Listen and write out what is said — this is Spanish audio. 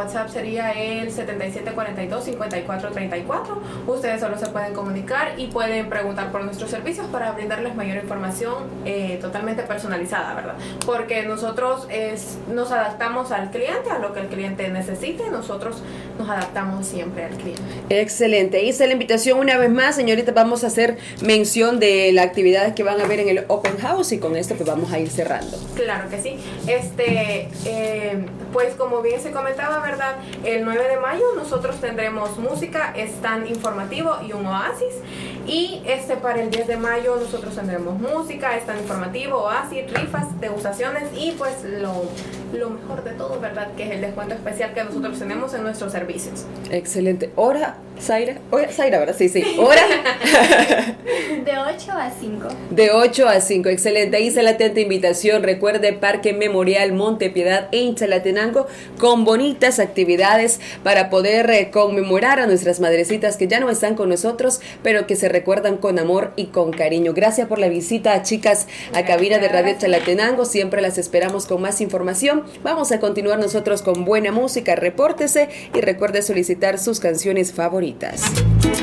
WhatsApp sería el 7742-5434. Ustedes solo se pueden comunicar y pueden preguntar por nuestros servicios para brindarles mayor información totalmente personalizada, ¿verdad? Porque nosotros nos adaptamos al cliente, a lo que el cliente necesite. Nosotros nos adaptamos siempre al cliente. Excelente. Hice la invitación una vez más, señorita. Vamos a hacer mención de las actividades que van a haber en el Open House y con esto pues vamos a ir cerrando. Claro que sí. Pues como bien se comentaba, ¿verdad? El 9 de mayo nosotros tendremos música, stand informativo y un oasis. Y para el 10 de mayo nosotros tendremos música, stand informativo, oasis, rifas, degustaciones y pues lo mejor de todo, ¿verdad? Que es el descuento especial que nosotros tenemos en nuestros servicios. Excelente. ¿Hora, Zaira? Zaira, ¿verdad? Sí. ¿Hora? De 8 a 5. De 8 a 5. Excelente. Hice la atenta invitación. Recuerde, Parque Memorial Monte Piedad en Chalatenango, con bonitas actividades para poder conmemorar a nuestras madrecitas que ya no están con nosotros, pero que se recuerdan con amor y con cariño. Gracias por la visita, chicas, a cabina de Radio Chalatenango. Siempre las esperamos con más información. Vamos a continuar nosotros con buena música. Repórtese y recuerde solicitar sus canciones favoritas.